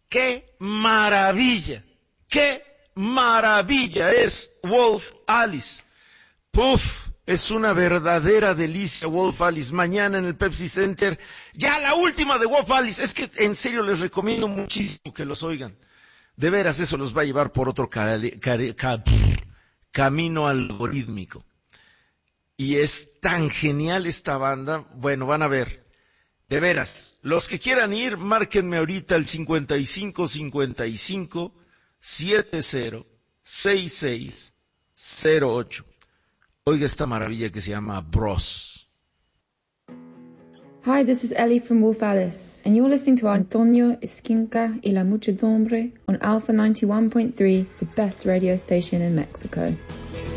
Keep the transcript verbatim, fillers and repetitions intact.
¡Qué maravilla! ¡Qué maravilla es Wolf Alice! ¡Puf! Es una verdadera delicia Wolf Alice. Mañana en el Pepsi Center, ya la última de Wolf Alice. Es que en serio les recomiendo muchísimo que los oigan. De veras, eso los va a llevar por otro cari- cari- ca- camino algorítmico. Y es tan genial esta banda. Bueno, van a ver. De veras, los que quieran ir, márquenme ahorita el cincuenta y cinco cincuenta y cinco setenta sesenta y seis cero ocho. Oiga esta maravilla que se llama Bros. Hi, this is Ellie from Wolf Alice, and you're listening to Antonio Esquinca y la Muchedumbre on Alpha ninety-one point three, the best radio station in Mexico.